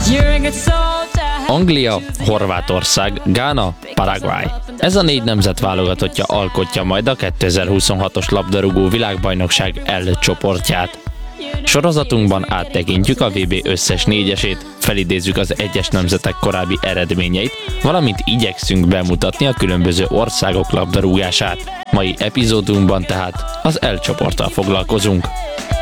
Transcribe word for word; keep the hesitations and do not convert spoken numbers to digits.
Anglia, Horvátország, Gána, Paraguay. Ez a négy nemzet válogatottja alkotja majd a kétezer-huszonhatos labdarúgó világbajnokság L csoportját. Sorozatunkban áttekintjük a vé bé összes négyesét, felidézzük az egyes nemzetek korábbi eredményeit, valamint igyekszünk bemutatni a különböző országok labdarúgását. Mai epizódunkban tehát az L csoporttal foglalkozunk.